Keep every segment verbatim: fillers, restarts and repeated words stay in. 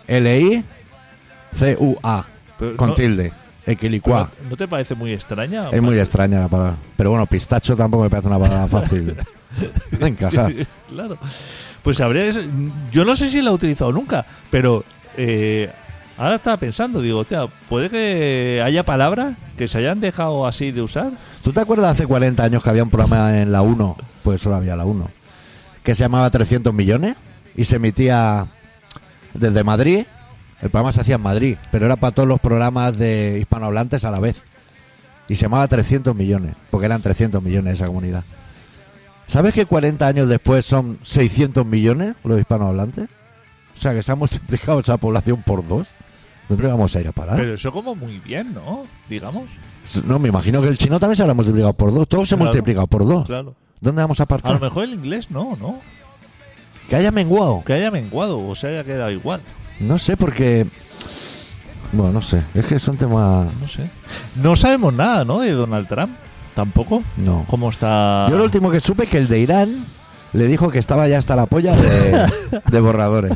L I C U A Pero con no- tilde. Equilicua. ¿No te parece muy extraña? Es muy extraña la palabra. Pero bueno, pistacho tampoco me parece una palabra fácil de encajar. Claro. Pues habría que... Yo no sé si la he utilizado nunca, pero eh, ahora estaba pensando, digo, hostia, ¿puede que haya palabras que se hayan dejado así de usar? ¿Tú te acuerdas hace cuarenta años que había un programa en la uno? Pues solo había la uno. Que se llamaba trescientos millones y se emitía desde Madrid. El programa se hacía en Madrid, pero era para todos los programas de hispanohablantes a la vez. Y se llamaba trescientos millones, porque eran trescientos millones esa comunidad. ¿Sabes que cuarenta años después son seiscientos millones los hispanohablantes? O sea, que se ha multiplicado esa población por dos. ¿Dónde vamos a ir a parar? Pero eso como muy bien, ¿no? Digamos. No, me imagino que el chino también se habrá multiplicado por dos. Todo se ha Claro. multiplicado por dos. Claro. ¿Dónde vamos a A aparcar? lo mejor el inglés no, ¿no? Que haya menguado. Que haya menguado o se haya quedado igual. No sé, porque... Bueno, no sé. Es que son temas... No sé. No sabemos nada, ¿no? De Donald Trump. Tampoco. No. ¿Cómo está? Yo lo último que supe es que el de Irán le dijo que estaba ya hasta la polla de, de borradores.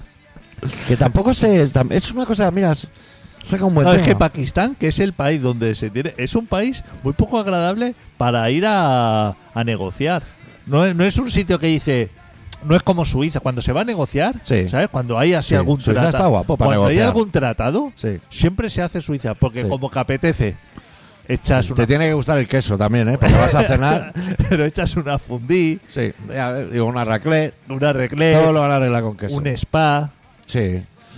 Que tampoco sé... tam- Es una cosa, mira, saca un buen No, es que tema. Pakistán, que es el país donde se tiene... Es un país muy poco agradable para ir a, a negociar. No es, no es un sitio que dice... No es como Suiza. Cuando se va a negociar, Sí. ¿sabes? Cuando hay así Sí, algún Suiza tratado... está guapo para Cuando negociar. hay algún tratado, Sí. siempre se hace Suiza. Porque Sí. como que apetece, echas una... Te tiene que gustar el queso también, ¿eh? Porque vas a cenar... Pero echas una fundí, Sí. A ver, digo, una raclette. una reclé, Todo lo van a arreglar con queso. un spa... Sí.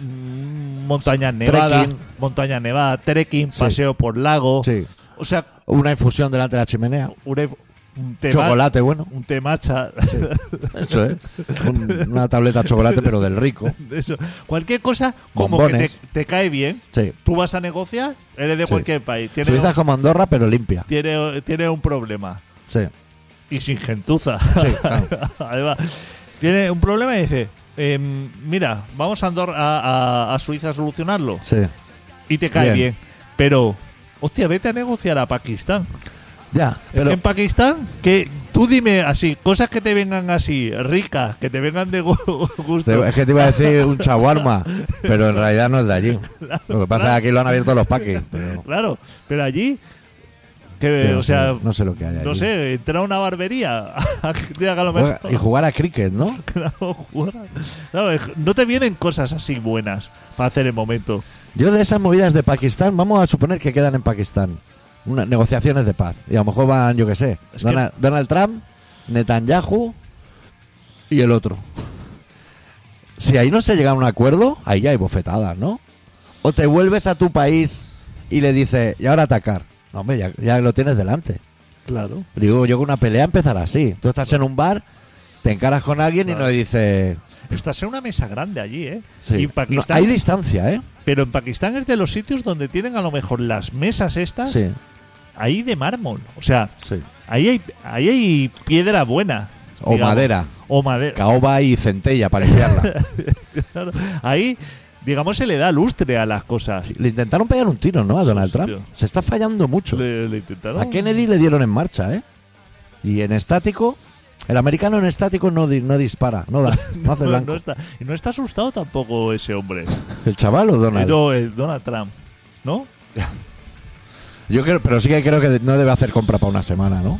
mm, montañas nevadas, Trekking. montaña nevada, trekking, Sí. paseo por lago. Sí. O sea, Una infusión delante de la chimenea. un, un té Chocolate, bueno. un té matcha. Eso, ¿eh? Un- una tableta de chocolate, pero del rico. De eso. Cualquier cosa como Bombones. que te, te cae bien. Sí. Tú vas a negociar, eres de Sí. cualquier país. Tiene, Suiza es como Andorra, pero limpia. tiene, tiene un problema. Sí. Y sin gentuza. Sí, claro. Además, tiene un problema y dice: em, mira, vamos a, Andorra, a, a- a Suiza a solucionarlo. Sí. Y te cae Bien. bien. Pero, hostia, vete a negociar a Pakistán. Ya, Es pero que en Pakistán, que tú dime así, cosas que te vengan así, ricas, que te vengan de gu- gusto. te- es que te iba a decir un shawarma, pero en realidad no es de allí. Lo que pasa es que aquí lo han abierto los paquis. Pero, Claro, pero allí, que, yo no o sea, sé, no sé lo que hay allí. no sé, entrar a una barbería a que te haga lo Juega- mejor. y jugar a cricket, ¿no? Claro, jugar. Claro, es- no te vienen cosas así buenas para hacer el momento. Yo de esas movidas de Pakistán, vamos a suponer que quedan en Pakistán. Una- negociaciones de paz. Y a lo mejor van, yo qué sé, Es que- Donald, Donald Trump, Netanyahu y el otro. Si ahí no se llega a un acuerdo, ahí ya hay bofetadas, ¿no? O te vuelves a tu país y le dices, y ahora atacar. No, hombre, ya, ya lo tienes delante. Claro. Digo, yo que una pelea empezará así. Tú estás en un bar, te encaras con alguien Claro. y no dices... Estás en una mesa grande allí, ¿eh? Sí. Y en No, Pakistán, hay distancia, ¿eh? pero en Pakistán es de los sitios donde tienen a lo mejor las mesas estas Sí, ahí de mármol. O sea, sí. ahí hay, ahí hay piedra buena. O digamos. madera. O madera. Caoba y centella para limpiarla. Claro. Ahí, digamos, se le da lustre a las cosas. Le intentaron pegar un tiro, ¿no? A Donald Sí, Trump. tío. Se está fallando mucho. Le, le intentaron. A Kennedy le dieron en marcha, ¿eh? Y en estático, el americano en estático no, di- no dispara, no da, no hace No, blanco. no está, y no está asustado tampoco ese hombre. ¿El chaval o Donald? Pero el Donald Trump, ¿no? Yo creo, pero sí que creo que no debe hacer compra para una semana, ¿no?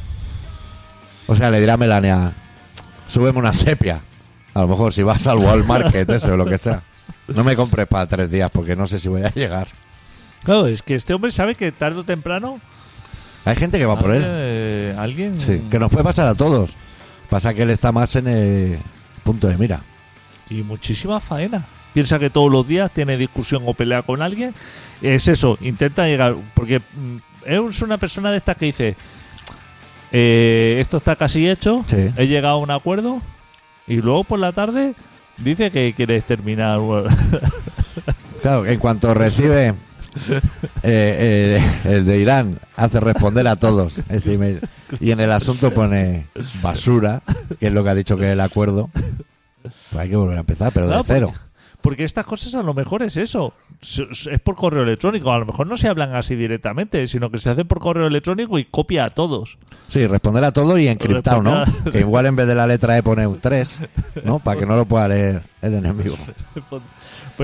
O sea, le dirá a Melania, súbeme una sepia. A lo mejor si vas al Walmart, ese o lo que sea. No me compres para tres días porque no sé si voy a llegar. Claro, es que este hombre sabe que tarde o temprano Hay gente que va por él. eh, alguien Sí, que nos puede pasar a todos. Pasa que él está más en el punto de mira. y muchísima faena. Piensa que todos los días tiene discusión o pelea con alguien. Es eso, intenta llegar. Porque mm, es una persona de estas que dice: eh, esto está casi hecho, Sí. he llegado a un acuerdo. Y luego por la tarde dice que quiere exterminar. Claro, en cuanto recibe eh, eh, el de Irán, hace responder a todos ese email. Y en el asunto pone basura, que es lo que ha dicho que es el acuerdo. Pues hay que volver a empezar, pero de Claro, cero. Porque, porque estas cosas a lo mejor es eso. Es es por correo electrónico. A lo mejor no se hablan así directamente, sino que se hacen por correo electrónico y copia a todos. Sí, responder a todo y encriptado, ¿no? Responder a- Que igual en vez de la letra E pone un tres, ¿no? Para que no lo pueda leer el enemigo.